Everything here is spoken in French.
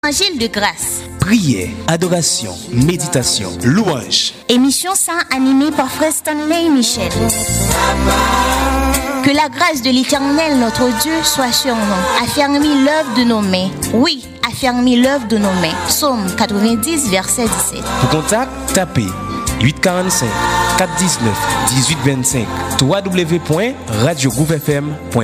Évangile de grâce. Prière, adoration, méditation, louange. Émission ça animée par Frère Stanley Michel. Que la grâce de l'Éternel notre Dieu soit sur nous. Affermis l'œuvre de nos mains. Oui, affermis l'œuvre de nos mains. Psaume 90, verset 17. Pour contact, tapez 845 419 1825 www.radiogroupefm.com